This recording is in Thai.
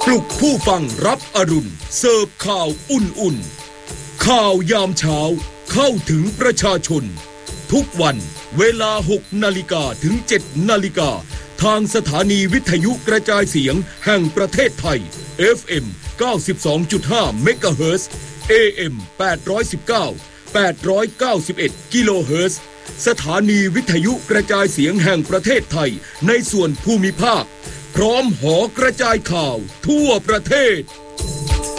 ลุกผู้ฟังรับอรุณเสิร์ฟข่าวอุ่นๆข่าวยามเช้าเข้าถึงประชาชนทุกวันเวลา 6 นาฬิกาถึง 7 นาฬิกาทางสถานีวิทยุกระจายเสียงแห่งประเทศไทย FM 92.5 เมกะเฮิรตซ์ AM 819 891 กิโลเฮิรตซ์สถานีวิทยุกระจายเสียงแห่งประเทศไทยในส่วนภูมิภาคพร้อมหอกระจายข่าวทั่วประเทศ